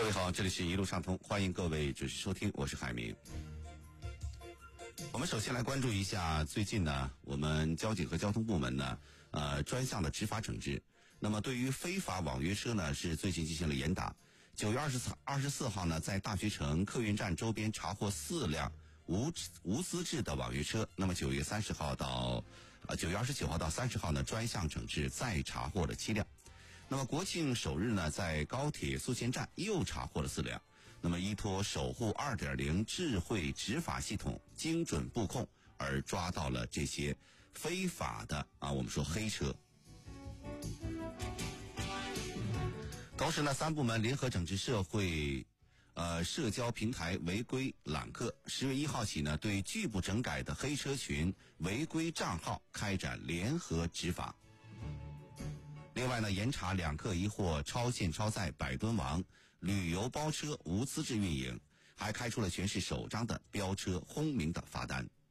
位好，这里是一路畅通，欢迎各位准时收听，我是海明。我们首先来关注一下最近呢，我们交警和交通部门呢，专项的执法整治。那么对于非法网约车呢，是最近进行了严打。9月24号呢，在大学城客运站周边查获4辆无资质的网约车。那么9月29号到30号呢，专项整治，再查获了7辆。那么国庆首日呢，在高铁宿迁站又查获了4辆。那么依托守护 2.0 智慧执法系统精准布控，而抓到了这些非法的我们说黑车。同时呢，3部门联合整治社交平台违规揽客。10月1号起呢，对拒不整改的黑车群、违规账号开展联合执法。另外呢，严查2客1货、超限超载、百吨王、旅游包车无资质运营，还开出了全市首张的飙车轰鸣的罚单。